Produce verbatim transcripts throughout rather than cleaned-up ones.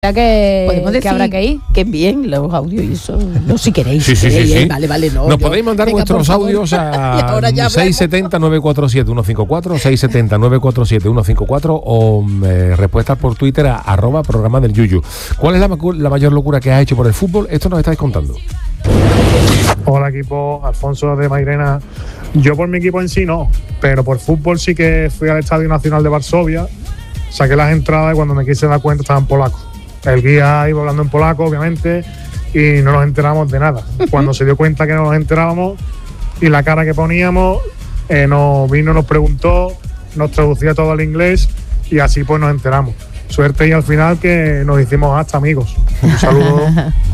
que, que habrá que ir. Que bien, los audios y eso. No, si queréis. Sí, sí, si queréis, sí, sí. Eh, vale, vale, no. Nos yo, podéis mandar venga, vuestros audios a seis siete cero, nueve cuatro siete, uno cinco cuatro, seis siete cero, nueve cuatro siete, uno cinco cuatro o eh, respuestas por Twitter a arroba programa del Yuyu. ¿Cuál es la, la mayor locura que has hecho por el fútbol? Esto nos estáis contando. Hola equipo, Alfonso de Mairena. Yo por mi equipo en sí no, pero por fútbol sí que fui al Estadio Nacional de Varsovia, saqué las entradas y cuando me quise dar cuenta estaban polacos. El guía iba hablando en polaco, obviamente, y no nos enteramos de nada. Cuando se dio cuenta que no nos enterábamos y la cara que poníamos, eh, nos vino, nos preguntó, nos traducía todo al inglés y así pues nos enteramos. Suerte y al final que nos hicimos hasta amigos. Un saludo.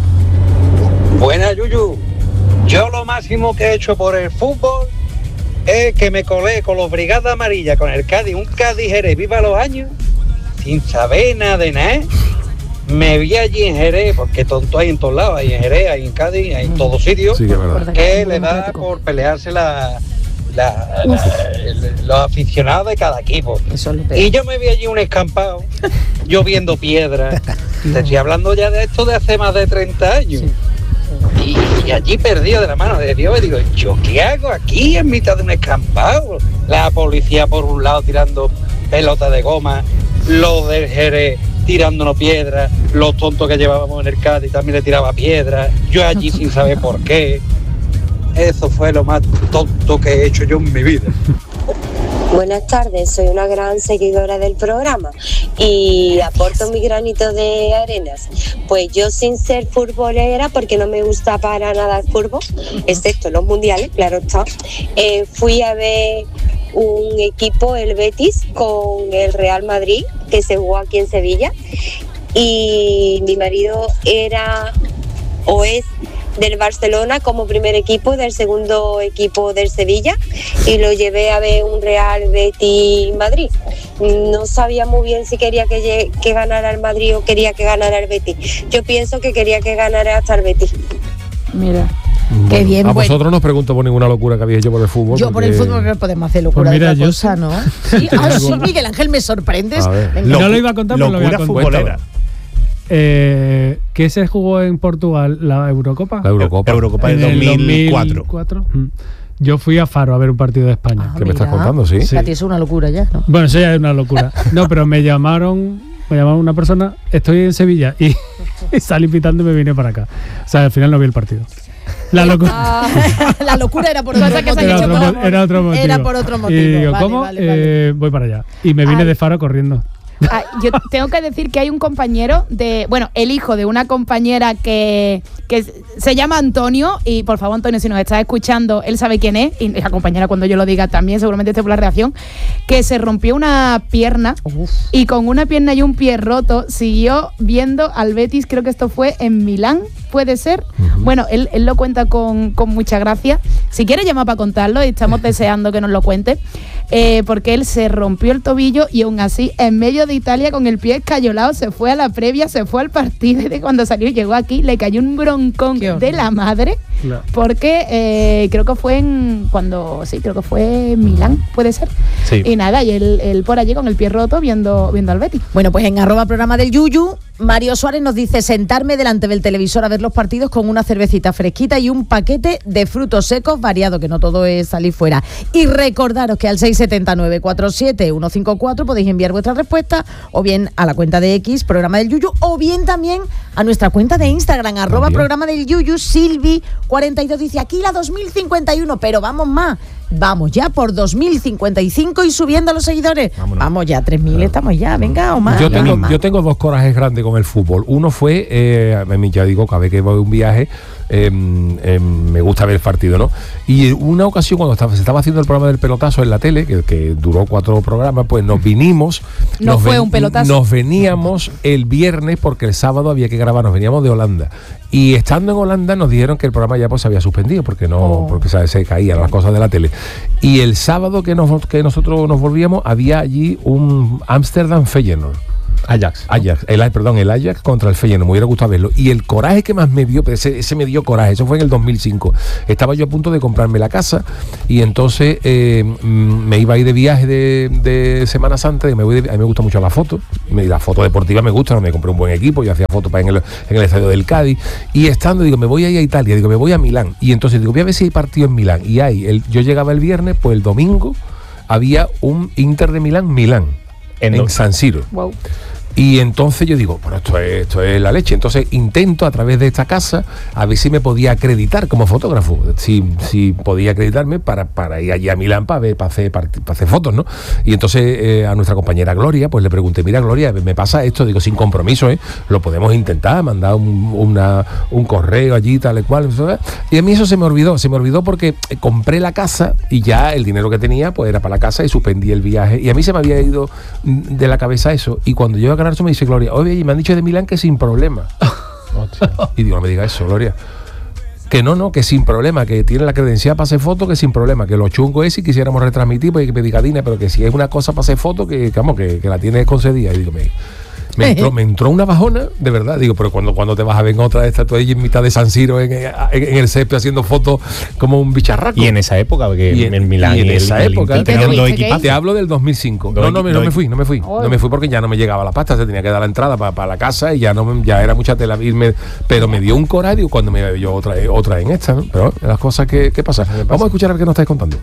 Buena, Yuyu. Yo lo máximo que he hecho por el fútbol es que me colé con los Brigadas Amarillas, con el Cádiz, un Cádiz Jerez, viva los años, sin saber nada de nada. Me vi allí en Jerez, porque tonto hay en todos lados, hay en Jerez, hay en Cádiz, hay en todos sitios, sí, que, que le da por pelearse la, la, la, el, los aficionados de cada equipo. Y yo me vi allí un escampado, lloviendo piedras. Te estoy hablando ya de esto de hace más de treinta años. Sí. Y, y allí perdido de la mano de Dios, y digo, ¿yo qué hago aquí en mitad de un escampado? La policía por un lado tirando pelotas de goma, los del Jerez tirándonos piedras, los tontos que llevábamos en el Cádiz también le tiraba piedras, yo allí sin saber por qué. Eso fue lo más tonto que he hecho yo en mi vida. Buenas tardes, soy una gran seguidora del programa y aporto mi granito de arenas. Pues yo, sin ser futbolera, porque no me gusta para nada el fútbol, excepto los mundiales, claro está, eh, fui a ver un equipo, el Betis, con el Real Madrid, que se jugó aquí en Sevilla, y mi marido era o es del Barcelona como primer equipo, del segundo equipo del Sevilla, y lo llevé a ver un Real Betis Madrid. No sabía muy bien si quería que, que ganara el Madrid o quería que ganara el Betis. Yo pienso que quería que ganara hasta el Betis. Mira. Bueno, qué bien, a bueno. Vosotros no os pregunto por ninguna locura que habéis hecho por el fútbol. Yo porque... por el fútbol no podemos hacer locura, pues mira, de otra yo cosa, sí. ¿no? ¿Sí? Ah, sí, Miguel Ángel, me sorprendes. Locu- no lo iba a contar, pero lo voy a contar. Futbolera. Eh, ¿Qué se jugó en Portugal? ¿La Eurocopa? La Eurocopa. Eurocopa del dos mil cuatro. Mm. Yo fui a Faro a ver un partido de España. Ah, ¿Qué me mira. estás contando? Sí. Sí. A ti es una locura ya, ¿no? Bueno, eso ya es una locura. No, pero me llamaron, me llamaron una persona, estoy en Sevilla y, y salí pitando y me vine para acá. O sea, al final no vi el partido. La locura. Ah, la locura era por otro era, motivo. otro, mo- era otro motivo. Era por otro motivo. Y digo, vale, ¿cómo? vale, Eh, vale. voy para allá. Y me vine Ay. de Faro corriendo. Ah, yo tengo que decir que hay un compañero de, bueno, el hijo de una compañera que, que se llama Antonio, y por favor, Antonio, si nos estás escuchando, él sabe quién es, y la compañera cuando yo lo diga también seguramente esté por la reacción, que se rompió una pierna. Uf. Y con una pierna y un pie roto siguió viendo al Betis, creo que esto fue en Milán, puede ser. Uh-huh. Bueno, él, él lo cuenta con, con mucha gracia. Si quiere llamar para contarlo, y estamos deseando que nos lo cuente, eh, porque él se rompió el tobillo y aún así, en medio de Italia, con el pie escayolado, se fue a la previa, se fue al partido, y de cuando salió y llegó aquí, le cayó un broncón de la madre, claro. Porque eh, creo que fue en, cuando, sí, creo que fue en Milán, puede ser. Sí. Y nada, y él, él por allí con el pie roto viendo, viendo al Betis. Bueno, pues en arroba programa del Yuyu, Mario Suárez nos dice: sentarme delante del televisor a ver los partidos con una cervecita fresquita y un paquete de frutos secos variado, que no todo es salir fuera. Y recordaros que al seis siete cero, nueve cuatro siete, uno cinco cuatro podéis enviar vuestra respuesta, o bien a la cuenta de X, programa del Yuyu, o bien también a nuestra cuenta de Instagram, arroba programa del Yuyu. Silvi cuarenta y dos dice: aquí la dos mil cincuenta y uno, pero vamos más. Vamos ya por dos mil cincuenta y cinco y subiendo a los seguidores. Vámonos. Vamos ya, tres mil, claro. Estamos ya, venga, o más. Yo tengo, más. yo tengo dos corajes grandes con el fútbol. Uno fue, eh, ya digo, cada vez que voy a un viaje, eh, eh, me gusta ver el partido, ¿no? Y una ocasión, cuando estaba, se estaba haciendo el programa del pelotazo en la tele, que, que duró cuatro programas, pues nos vinimos. No nos fue ven, un pelotazo. Nos veníamos el viernes porque el sábado había que grabar, nos veníamos de Holanda. Y estando en Holanda nos dijeron que el programa ya pues se había suspendido porque no, oh. porque ¿sabes? Se caían las cosas de la tele. Y el sábado que, nos, que nosotros nos volvíamos, había allí un Amsterdam Feyenoord. Ajax. Ajax, el, perdón, el Ajax contra el Feyenoord, me hubiera gustado verlo. Y el coraje que más me dio, ese, ese me dio coraje, eso fue en el dos mil cinco. Estaba yo a punto de comprarme la casa y entonces eh, me iba a ir de viaje de, de Semana Santa, y me voy de, a mí me gusta mucho la foto, la foto deportiva me gusta, me compré un buen equipo, yo hacía fotos en el, en el estadio del Cádiz, y estando, digo, me voy a ir a Italia, digo, me voy a Milán, y entonces digo, voy a ver si hay partido en Milán, y hay, el, yo llegaba el viernes, pues el domingo había un Inter de Milán, Milán, en, en San Siro. Wow. Y entonces yo digo, bueno, esto es, esto es la leche. Entonces intento a través de esta casa a ver si me podía acreditar como fotógrafo, si, si podía acreditarme para, para ir allí a Milán para ver, para hacer, para, para hacer fotos, ¿no? Y entonces eh, a nuestra compañera Gloria, pues le pregunté, mira Gloria, me pasa esto, digo, sin compromiso, ¿eh? Lo podemos intentar, mandar un, una, un correo allí, tal y cual. Y a mí eso se me olvidó, se me olvidó porque compré la casa y ya el dinero que tenía pues era para la casa y suspendí el viaje. Y a mí se me había ido de la cabeza eso. Y cuando yo a me dice Gloria, oye, me han dicho de Milán que sin problema. Y digo, no me diga eso, Gloria. Que no, no, que sin problema, que tiene la credencial para hacer fotos, que sin problema, que lo chungo es si quisiéramos retransmitir, pues hay que pedir cadena, pero que si es una cosa para hacer fotos, que, que, vamos, que, que la tiene concedida. Y digo, me, me, entró, me entró una bajona, de verdad. Digo, pero cuando, cuando te vas a ver en otra de estas, tú ahí en mitad de San Siro, en, en, en el césped, haciendo fotos como un bicharraco. Y en esa época, porque y en, en Milán y en esa el, época, el, tenían dos equipos. Te hablo del dos mil cinco. No, no, me, no me fui, no me fui. Oh. No me fui porque ya no me llegaba la pasta, se tenía que dar la entrada para pa la casa y ya no ya era mucha tela irme, pero me dio un coraje cuando me iba yo otra, otra en esta, ¿no? Pero las cosas que, que pasan. Vamos a escuchar a ver qué nos estáis contando.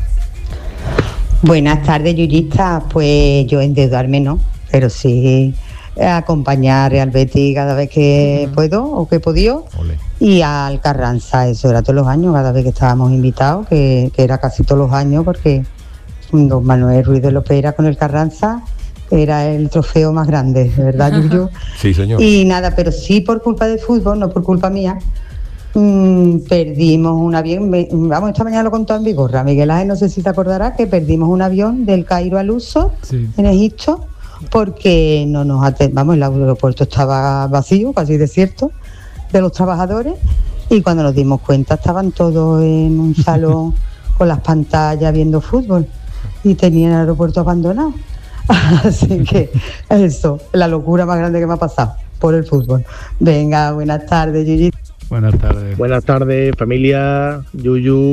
Buenas tardes, yuyistas. Pues yo endeudarme no, pero sí acompañar al Betis cada vez que uh-huh. puedo o que he podido. Olé. Y al Carranza, eso era todos los años, cada vez que estábamos invitados, que, que era casi todos los años, porque don Manuel Ruiz de Lopera con el Carranza era el trofeo más grande, ¿verdad, Yuyu? Sí, señor. Y nada, pero sí por culpa del fútbol, no por culpa mía, mmm, perdimos un avión, me, vamos, esta mañana lo contó en Vigorra, Miguel Ángel, no sé si te acordarás, que perdimos un avión del Cairo al Luxor, sí, en Egipto, porque no nos atendimos, vamos, el aeropuerto estaba vacío, casi desierto, de los trabajadores, y cuando nos dimos cuenta estaban todos en un salón con las pantallas viendo fútbol y tenían el aeropuerto abandonado. Así que eso, la locura más grande que me ha pasado por el fútbol. Venga, buenas tardes, Yuyu. Buenas tardes. Buenas tardes, familia, Yuyu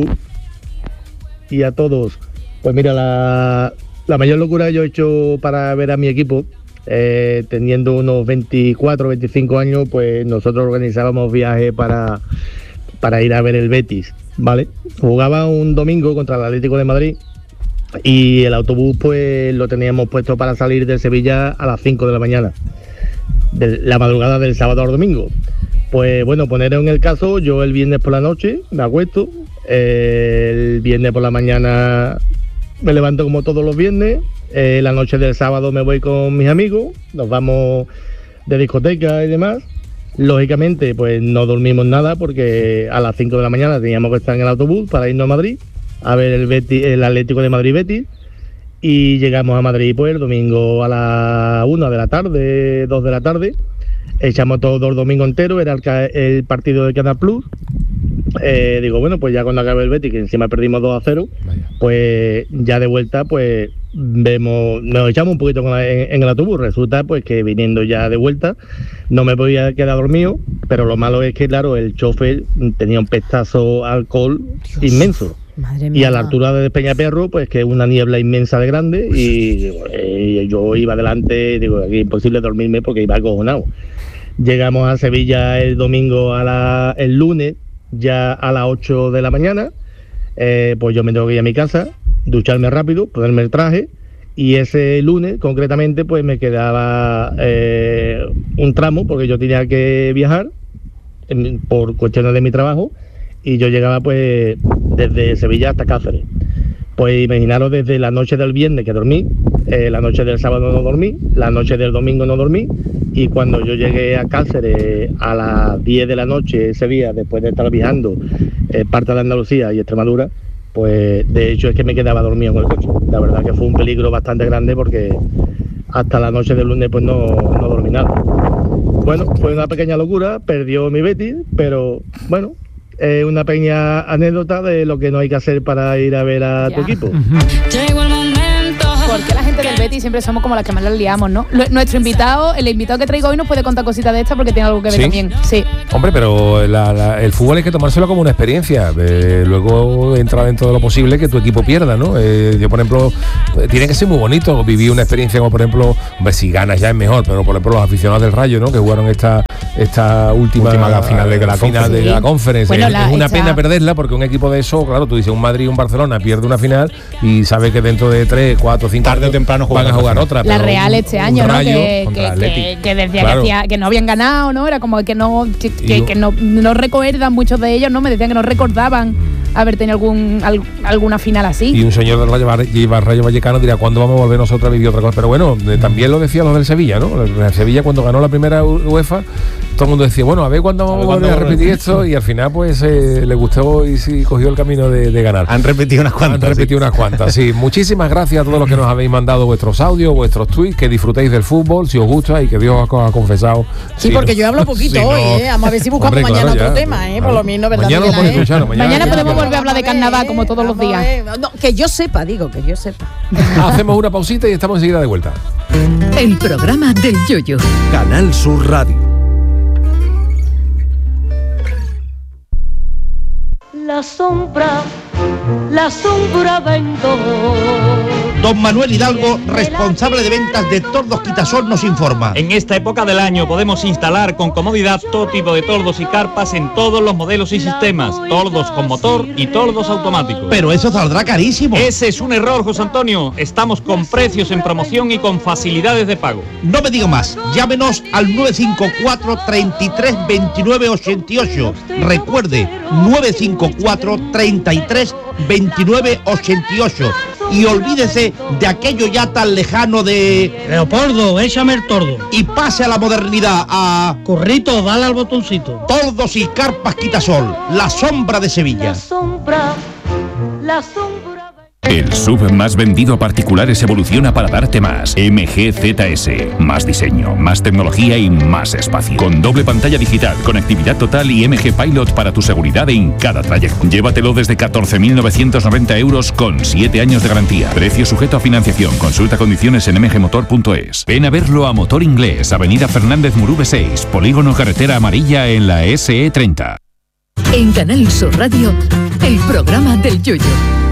y a todos. Pues mira, la, la mayor locura que yo he hecho para ver a mi equipo, eh, teniendo unos veinticuatro, veinticinco años, pues nosotros organizábamos viajes para, para ir a ver el Betis, ¿vale? Jugaba un domingo contra el Atlético de Madrid y el autobús pues lo teníamos puesto para salir de Sevilla a las cinco de la mañana, de la madrugada del sábado al domingo. Pues bueno, poneros en el caso, yo el viernes por la noche me acuesto, eh, el viernes por la mañana me levanto como todos los viernes, eh, la noche del sábado me voy con mis amigos, nos vamos de discoteca y demás. Lógicamente pues no dormimos nada porque a las cinco de la mañana teníamos que estar en el autobús para irnos a Madrid a ver el, Betis, el Atlético de Madrid Betis, y llegamos a Madrid pues el domingo a la una de la tarde, dos de la tarde, echamos todo el domingo entero, era el, el partido de Canal Plus. Eh, digo, bueno, pues ya cuando acabe el Betis, que encima perdimos dos a cero, vaya, pues ya de vuelta pues vemos, nos echamos un poquito con la, en, en el autobús. Resulta pues que viniendo ya de vuelta no me podía quedar dormido, pero lo malo es que claro, el chofer tenía un pestazo alcohol Dios, inmenso. Y a la altura de Peñaperro, pues que es una niebla inmensa de grande, y digo, eh, yo iba adelante, digo, aquí imposible dormirme porque iba acojonado. Llegamos a Sevilla el domingo, a la, el lunes, ya a las ocho de la mañana, eh, pues yo me tengo que ir a mi casa, ducharme rápido, ponerme el traje, y ese lunes, concretamente, pues me quedaba eh, un tramo, porque yo tenía que viajar en, por cuestiones de mi trabajo, y yo llegaba pues desde Sevilla hasta Cáceres. Pues imaginaros, desde la noche del viernes que dormí, eh, la noche del sábado no dormí, la noche del domingo no dormí, y cuando yo llegué a Cáceres a las diez de la noche ese día, después de estar viajando eh, parte de Andalucía y Extremadura, pues de hecho es que me quedaba dormido en el coche. La verdad que fue un peligro bastante grande porque hasta la noche del lunes pues no, no dormí nada. Bueno, fue una pequeña locura, perdió mi Betis, pero bueno, es eh, una pequeña anécdota de lo que no hay que hacer para ir a ver a ya. tu equipo. ¿Por qué la gente del Betis siempre somos como las que más las liamos, ¿no? Lo- nuestro invitado, el invitado que traigo hoy nos puede contar cositas de esta porque tiene algo que ver ¿Sí? también. Sí. Hombre, pero la- la- el fútbol hay que tomárselo como una experiencia. Eh, luego entra dentro de lo posible que tu equipo pierda, ¿no? Eh, yo, por ejemplo, eh, tiene que ser muy bonito vivir una experiencia como, por ejemplo, hombre, si ganas ya es mejor, pero por ejemplo los aficionados del Rayo, ¿no? Que jugaron esta esta última, Última la final de la final de Conference. la Conference. Bueno, es, la- es una esta- pena perderla porque un equipo de eso, claro, tú dices un Madrid y un Barcelona pierde una final y sabe que dentro de tres, cuatro, cinco Tarde o años temprano van a juegan jugar otra otra. La pero Real un- este un año, ¿no? Rayo Que, contra que, el Atleti. que, que decía Claro. que, hacía- que no habían ganado, ¿no? Era como que no que, que- Y- que no, no recuerdan muchos de ellos, ¿no? Me decían que no recordaban haber tenido algún al- alguna final así. Y un señor del Rayo, Val- Rayo Vallecano dirá, ¿cuándo vamos a volver nosotros a vivir otra cosa? Pero bueno, eh, también lo decían los del Sevilla, ¿no? El Sevilla cuando ganó la primera U- UEFA, todo el mundo decía, bueno, a ver cuándo vamos a ver volver a cuándo repetir volvemos. esto, y al final pues eh, le gustó y sí cogió el camino de, de ganar. Han repetido unas cuantas. Han repetido sí. unas cuantas, sí. Muchísimas gracias a todos los que nos habéis mandado vuestros audios, vuestros tweets, que disfrutéis del fútbol, si os gusta, y que Dios os ha confesado. Sí, Si porque no- yo hablo poquito si no- hoy, ¿eh? Vamos a ver si buscamos Hombre, mañana claro, otro ya. tema, ¿eh? Por lo menos, ¿verdad? Mañana lo Miguel pones Ángel? tú, Chano, mañana- Mañana podemos Vamos volver a hablar de ver, carnaval como todos los vamos a días. ver. No, que yo sepa, digo, que yo sepa. Hacemos una pausita y estamos enseguida de vuelta. El programa del Yoyo. Canal Sur Radio. La sombra, la sombra vendo. Don Manuel Hidalgo, responsable de ventas de Tordos Quitasol, nos informa. En esta época del año podemos instalar con comodidad todo tipo de tordos y carpas en todos los modelos y sistemas, tordos con motor y tordos automáticos. Pero eso saldrá carísimo. Ese es un error, José Antonio. Estamos con precios en promoción y con facilidades de pago. No me digo más, llámenos al nueve cinco cuatro, treinta y tres, veintinueve, ochenta y ocho. Recuerde, nueve cinco cuatro, treinta y tres, veintinueve, ochenta y ocho. Y olvídese de aquello ya tan lejano de... Leopoldo, échame el tordo. Y pase a la modernidad, a... Corrito, dale al botoncito. Tordos y carpas Quitasol, la sombra de Sevilla. La sombra, la sombra. El S U V más vendido a particulares evoluciona para darte más. M G Z S. Más diseño, más tecnología y más espacio. Con doble pantalla digital, conectividad total y M G Pilot para tu seguridad en cada trayecto. Llévatelo desde catorce mil novecientos noventa euros con siete años de garantía. Precio sujeto a financiación. Consulta condiciones en m g motor punto es. Ven a verlo a Motor Inglés, Avenida Fernández Murube seis, Polígono Carretera Amarilla en la S E treinta. En Canal Sur Radio, el programa del Yoyo.